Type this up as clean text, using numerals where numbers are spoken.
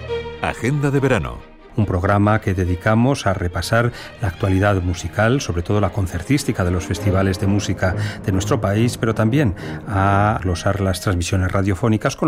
Agenda de verano. Un programa que dedicamos a repasar la actualidad musical, sobre todo la concertística de los festivales de música de nuestro país, pero también a glosar las transmisiones radiofónicas con